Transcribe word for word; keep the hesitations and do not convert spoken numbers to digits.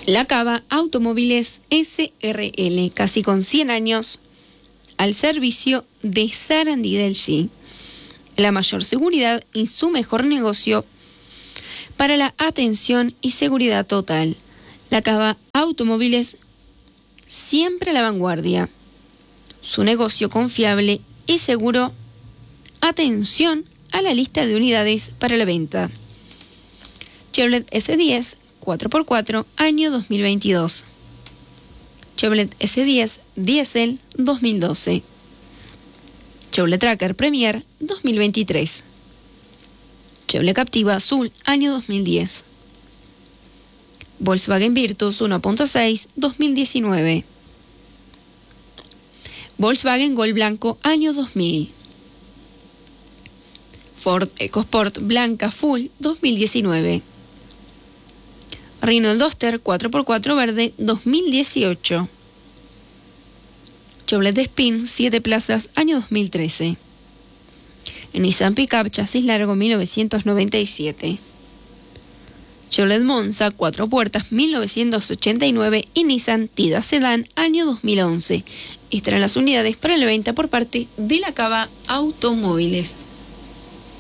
La Cava Automóviles S R L, casi con cien años, al servicio de Sarandí del G. La mayor seguridad y su mejor negocio para la atención y seguridad total. La Cava Automóviles, siempre a la vanguardia. Su negocio confiable y seguro. Atención a la lista de unidades para la venta. Chevrolet S diez cuatro por cuatro, año dos mil veintidós. Chevrolet S diez Diesel dos mil doce. Chevrolet Tracker Premier dos mil veintitrés. Chevrolet Captiva Azul, año dos mil diez. Volkswagen Virtus uno punto seis dos mil diecinueve. Volkswagen Gol Blanco, año dos mil. Ford EcoSport Blanca Full dos mil diecinueve. Renault Duster cuatro por cuatro verde dos mil dieciocho. Chevrolet Spin siete plazas, año dos mil trece. Nissan Pickup chasis largo mil novecientos noventa y siete. Chevrolet Monza cuatro puertas mil novecientos ochenta y nueve y Nissan Tida Sedan, año dos mil once. Estarán las unidades para la venta por parte de la Cava Automóviles.